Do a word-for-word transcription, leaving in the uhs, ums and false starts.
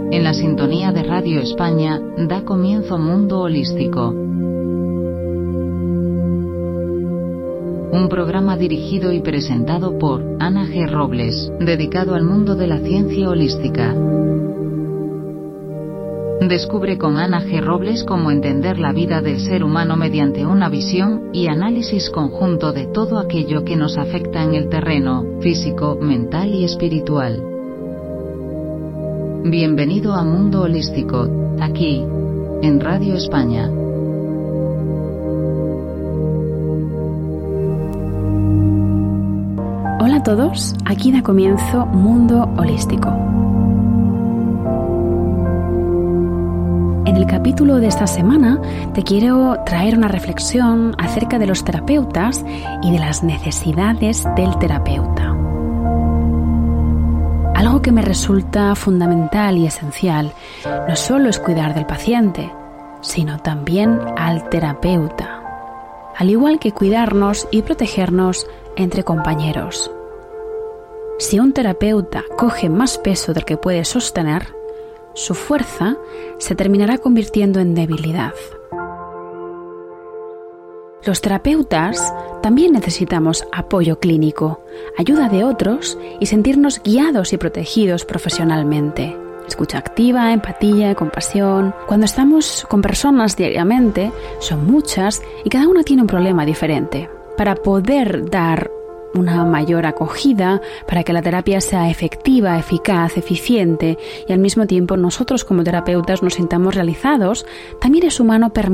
En la sintonía de Radio España da comienzo Mundo Holístico. Un programa dirigido y presentado por Ana G. Robles, dedicado al mundo de la ciencia holística. Descubre con Ana G. Robles cómo entender la vida del ser humano mediante una visión y análisis conjunto de todo aquello que nos afecta en el terreno físico, mental y espiritual. Bienvenido a Mundo Holístico, aquí, en Radio España. Hola a todos, aquí da comienzo Mundo Holístico. En el capítulo de esta semana te quiero traer una reflexión acerca de los terapeutas y de las necesidades del terapeuta. Algo que me resulta fundamental y esencial no solo es cuidar del paciente, sino también al terapeuta, al igual que cuidarnos y protegernos entre compañeros. Si un terapeuta coge más peso del que puede sostener, su fuerza se terminará convirtiendo en debilidad. Los terapeutas también necesitamos apoyo clínico, ayuda de otros y sentirnos guiados y protegidos profesionalmente. Escucha activa, empatía, compasión. Cuando estamos con personas diariamente, son muchas y cada una tiene un problema diferente. Para poder dar una mayor acogida, para que la terapia sea efectiva, eficaz, eficiente y al mismo tiempo nosotros como terapeutas nos sintamos realizados, también es humano permitir